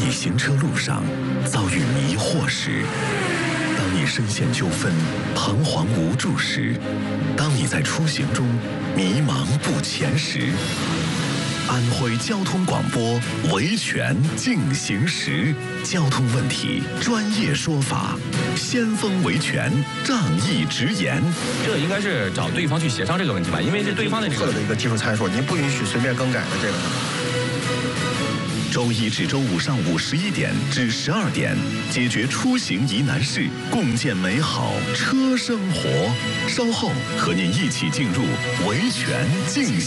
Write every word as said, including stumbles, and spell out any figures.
你行车路上遭遇迷惑时，当你深陷纠纷、彷徨无助时，当你在出行中迷茫不前时，安徽交通广播维权进行时，交通问题专业说法，先锋维权仗义直言。 这应该是找对方去协商这个问题吧，因为是对方的这个的一个技术参数，您不允许随便更改的这个。 周一至周五上午十一点至十二点，解决出行疑难事，共建美好车生活。稍后和您一起进入维权进行。